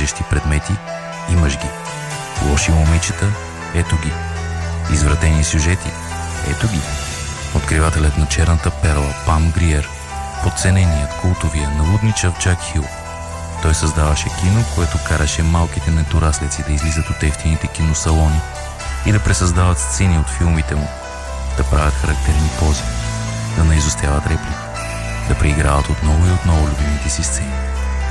движещи предмети, имаш ги. Лоши момичета, ето ги. Извратени сюжети, ето ги. Откривателят на черната перла Пам Гриер, подцененият, култовия, налудничав Джак Хил. Той създаваше кино, което караше малките недораслици да излизат от ефтините киносалони и да пресъздават сцени от филмите му, да правят характерни пози, да наизостяват реплики, да преиграват отново и отново любимите си сцени.